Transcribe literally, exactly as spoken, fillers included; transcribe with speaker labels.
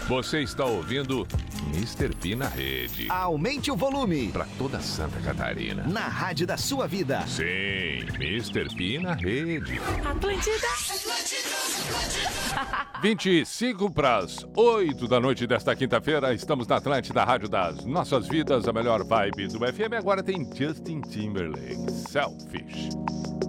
Speaker 1: Você está ouvindo mister P na rede.
Speaker 2: Aumente o volume.
Speaker 1: Para toda Santa Catarina.
Speaker 2: Na rádio da sua vida.
Speaker 1: Sim, mister P na rede.
Speaker 3: Atlântida.
Speaker 1: vinte e cinco para as oito da noite desta quinta-feira. Estamos na Atlântida, rádio das nossas vidas. A melhor vibe do F M. Agora tem Justin Timberlake. Selfish.